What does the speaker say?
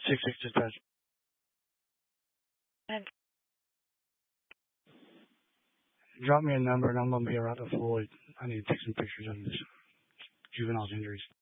6-6 dispatch. And Drop me a number and I'm gonna be around the Floyd. I need to take some pictures of this juvenile's injuries.